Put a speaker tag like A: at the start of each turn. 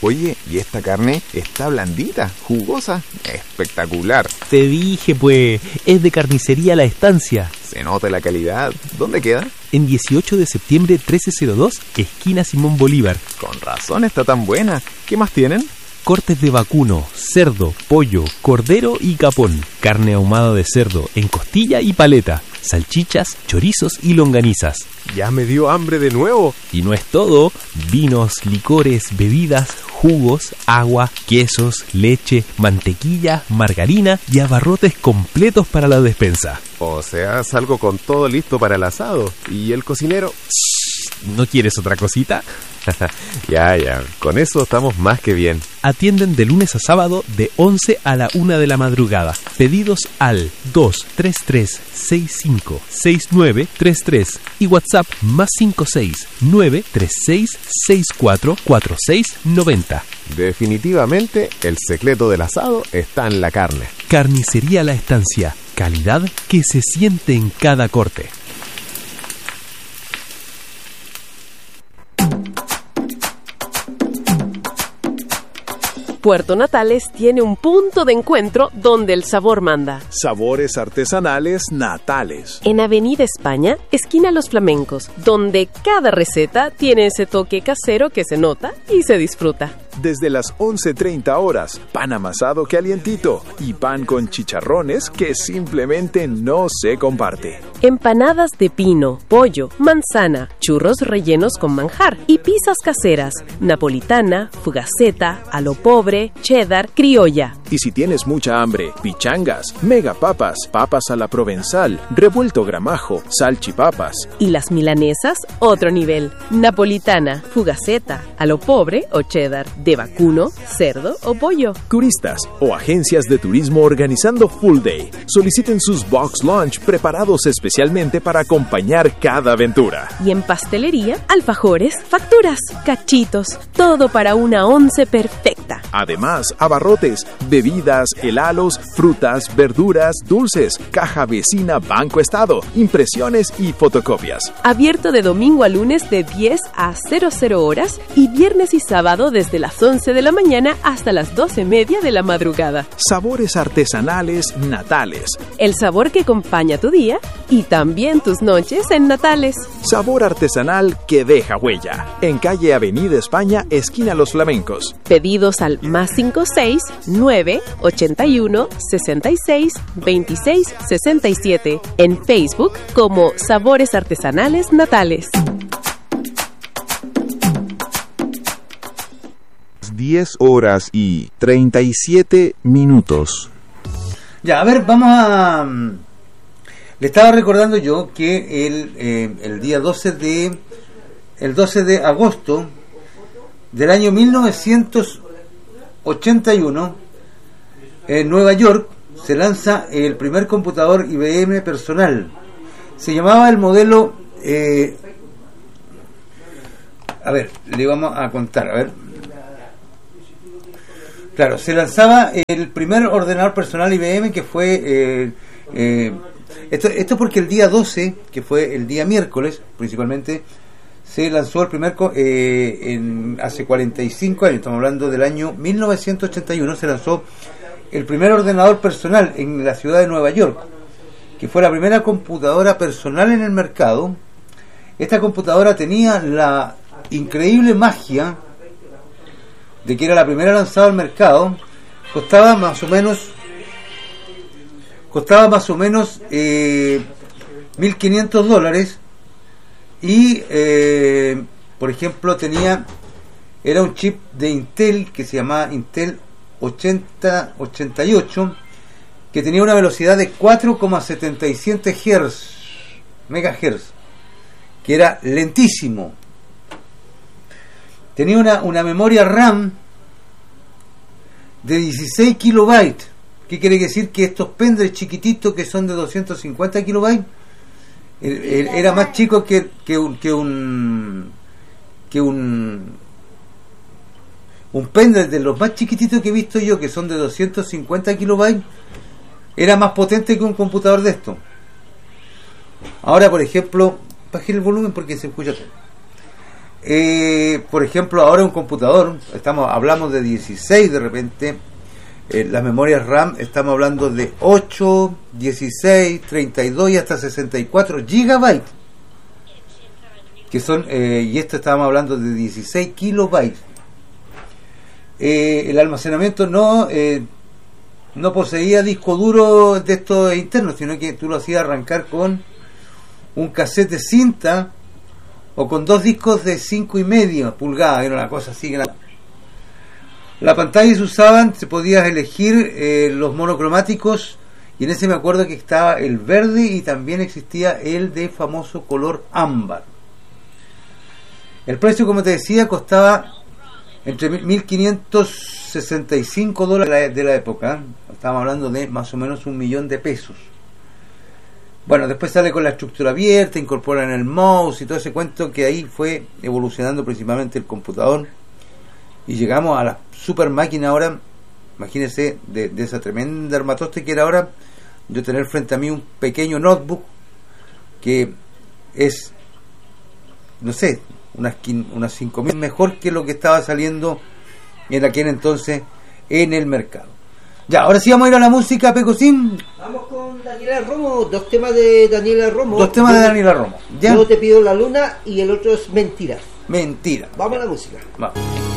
A: Oye, y esta carne está blandita, jugosa, espectacular.
B: Te dije, pues, es de Carnicería La Estancia.
A: Se nota la calidad. ¿Dónde queda?
B: En 18 de septiembre 1302, esquina Simón Bolívar.
A: Con razón está tan buena. ¿Qué más tienen?
B: Cortes de vacuno, cerdo, pollo, cordero y capón. Carne ahumada de cerdo en costilla y paleta. Salchichas, chorizos y longanizas.
C: Ya me dio hambre de nuevo.
B: Y no es todo, vinos, licores, bebidas, jugos, agua, quesos, leche, mantequilla, margarina y abarrotes completos para la despensa.
C: O sea, salgo con todo listo para el asado. ¿Y el cocinero?
B: ¿No quieres otra cosita?
C: Ya, con eso estamos más que bien.
B: Atienden de lunes a sábado de 11 a la 1 de la madrugada. Pedidos al 233-656933 y WhatsApp +56 936 644690.
C: Definitivamente, el secreto del asado está en la carne.
B: Carnicería La Estancia. Calidad que se siente en cada corte.
D: Puerto Natales tiene un punto de encuentro donde el sabor manda.
E: Sabores artesanales Natales.
D: En Avenida España, esquina Los Flamencos, donde cada receta tiene ese toque casero que se nota y se disfruta.
E: Desde las 11:30 horas, pan amasado calientito y pan con chicharrones que simplemente no se comparte.
D: Empanadas de pino, pollo, manzana, churros rellenos con manjar y pizzas caseras, napolitana, fugaceta, a lo pobre, cheddar, criolla.
E: Y si tienes mucha hambre, pichangas, mega papas, papas a la provenzal, revuelto gramajo, salchipapas.
D: Y las milanesas, otro nivel. Napolitana, fugaceta, a lo pobre o cheddar, de vacuno, cerdo o pollo.
E: Turistas o agencias de turismo organizando Full Day. Soliciten sus box lunch preparados especialmente para acompañar cada aventura.
D: Y en pastelería, alfajores, facturas, cachitos, todo para una once perfecta.
E: Además, abarrotes, bebidas, helados, frutas, verduras, dulces, caja vecina Banco Estado, impresiones y fotocopias.
D: Abierto de domingo a lunes de 10 a 00 horas y viernes y sábado desde las 11 de la mañana hasta las 12:30 de la madrugada.
E: Sabores artesanales Natales.
D: El sabor que acompaña tu día y también tus noches en Natales.
E: Sabor artesanal que deja huella. En calle Avenida España, esquina Los Flamencos.
D: Pedidos al +56 9 81 66 26 67. En Facebook como Sabores Artesanales Natales.
A: 10:37.
F: Ya, a ver, vamos a... Le estaba recordando yo que el día 12 de agosto del año 1981, en Nueva York, se lanza el primer computador IBM personal. Se llamaba el modelo... a ver, le vamos a contar, a ver. Claro, se lanzaba el primer ordenador personal IBM que fue... esto porque el día 12, que fue el día miércoles, principalmente, se lanzó el primer... hace 45 años, estamos hablando del año 1981, se lanzó el primer ordenador personal en la ciudad de Nueva York, que fue la primera computadora personal en el mercado. Esta computadora tenía la increíble magia de que era la primera lanzada al mercado. Costaba más o menos $1.500 y por ejemplo era un chip de Intel que se llamaba Intel 8088, que tenía una velocidad de 4,77 megahertz, que era lentísimo. Tenía una memoria RAM de 16 kilobytes. ¿Qué quiere decir? Que estos pendrives chiquititos que son de 250 kilobytes era más chico que un pendrive de los más chiquititos que he visto yo, que son de 250 kilobytes. Era más potente que un computador de esto. Ahora, por ejemplo, bajé el volumen porque se escucha todo. Por ejemplo, ahora un computador, hablamos de 16 de repente, las memorias RAM, estamos hablando de 8, 16, 32 y hasta 64 gigabytes, que son, y esto estábamos hablando de 16 kilobytes. El almacenamiento no poseía disco duro de estos internos, sino que tú lo hacías arrancar con un cassette de cinta o con 2 discos de 5,5 pulgadas, era una cosa así. La pantalla se podía elegir los monocromáticos, y en ese me acuerdo que estaba el verde y también existía el de famoso color ámbar. El precio, como te decía, costaba entre $1.565 de la época. Estábamos hablando de más o menos $1.000.000. Bueno, después sale con la estructura abierta, incorporan el mouse y todo ese cuento, que ahí fue evolucionando principalmente el computador, y llegamos a la super máquina ahora. Imagínense de esa tremenda armatoste que era ahora, yo tener frente a mí un pequeño notebook que es, no sé, unas 5.000 mejor que lo que estaba saliendo en aquel entonces en el mercado. Ya, ahora sí vamos a ir a la música, Pecosín.
G: Vamos con Daniela Romo, 2 temas de Daniela Romo.
F: ¿Ya?
G: Yo te pido la luna y el otro es Mentiras.
F: Mentira.
G: Vamos a la música.
F: Vamos.